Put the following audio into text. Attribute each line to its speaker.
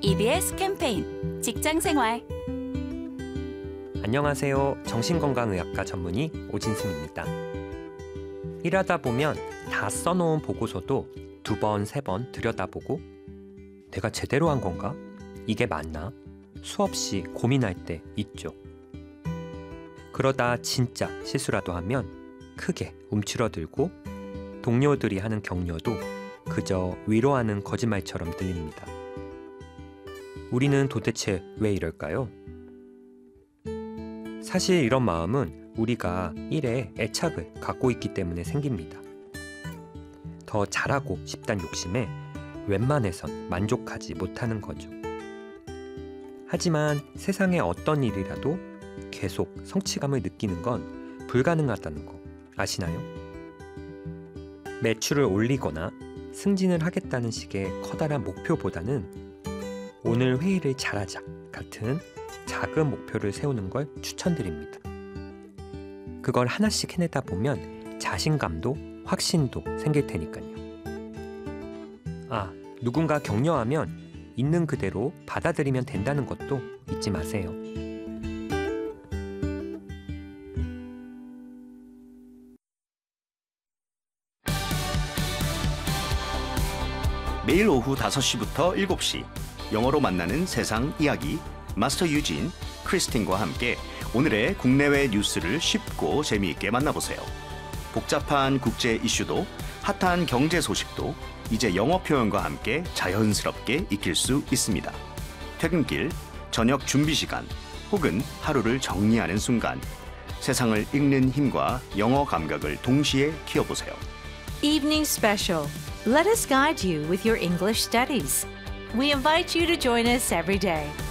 Speaker 1: EBS 캠페인 직장생활.
Speaker 2: 안녕하세요. 정신건강의학과 전문의 오진승입니다. 일하다 보면 다 써놓은 보고서도 2번, 3번 들여다보고 내가 제대로 한 건가? 이게 맞나? 수없이 고민할 때 있죠. 그러다 진짜 실수라도 하면 크게 움츠러들고 동료들이 하는 격려도 그저 위로하는 거짓말처럼 들립니다. 우리는 도대체 왜 이럴까요? 사실 이런 마음은 우리가 일에 애착을 갖고 있기 때문에 생깁니다. 더 잘하고 싶다는 욕심에 웬만해선 만족하지 못하는 거죠. 하지만 세상의 어떤 일이라도 계속 성취감을 느끼는 건 불가능하다는 거 아시나요? 매출을 올리거나 승진을 하겠다는 식의 커다란 목표보다는 오늘 회의를 잘하자 같은 작은 목표를 세우는 걸 추천드립니다. 그걸 하나씩 해내다 보면 자신감도 확신도 생길 테니까요. 누군가 격려하면 있는 그대로 받아들이면 된다는 것도 잊지 마세요.
Speaker 3: 매일 오후 5시부터 7시 영어로 만나는 세상 이야기 마스터 유진, 크리스틴과 함께 오늘의 국내외 뉴스를 쉽고 재미있게 만나보세요. 복잡한 국제 이슈도 핫한 경제 소식도 이제 영어 표현과 함께 자연스럽게 익힐 수 있습니다. 퇴근길, 저녁 준비 시간, 혹은 하루를 정리하는 순간 세상을 읽는 힘과 영어 감각을 동시에 키워보세요.
Speaker 4: Evening Special. Let us guide you with your English studies. We invite you to join us every day.